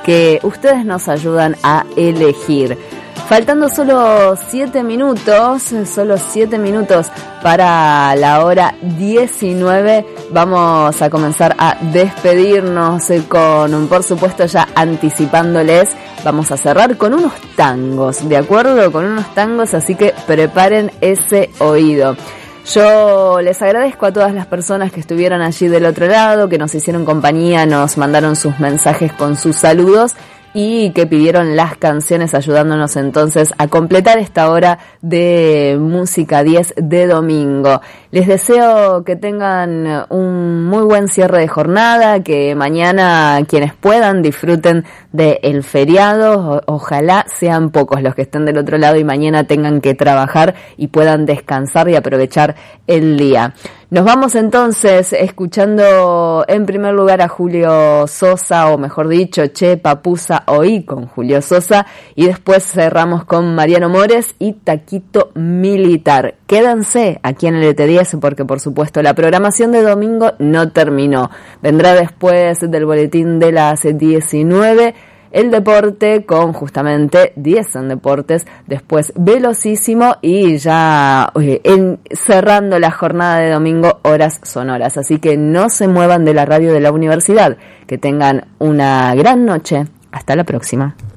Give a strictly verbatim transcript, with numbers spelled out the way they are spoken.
que ustedes nos ayudan a elegir. Faltando solo siete minutos, solo siete minutos para la hora diecinueve, vamos a comenzar a despedirnos con, por supuesto, ya anticipándoles, vamos a cerrar con unos tangos, ¿de acuerdo? Con unos tangos, así que preparen ese oído. Yo les agradezco a todas las personas que estuvieron allí del otro lado, que nos hicieron compañía, nos mandaron sus mensajes con sus saludos y que pidieron las canciones, ayudándonos entonces a completar esta hora de Música diez de domingo. Les deseo que tengan un muy buen cierre de jornada, que mañana quienes puedan disfruten del feriado. O- ojalá sean pocos los que estén del otro lado y mañana tengan que trabajar y puedan descansar y aprovechar el día. Nos vamos entonces escuchando en primer lugar a Julio Sosa, o mejor dicho, Che Papusa Oí con Julio Sosa, y después cerramos con Mariano Mores y Taquito Militar. Quédense aquí en el E T diez porque por supuesto la programación de domingo no terminó. Vendrá después del boletín de las diecinueve el deporte con justamente diez en deportes, después Velocísimo y ya eh, en, cerrando la jornada de domingo, Horas Sonoras. Así que no se muevan de la radio de la universidad. Que tengan una gran noche. Hasta la próxima.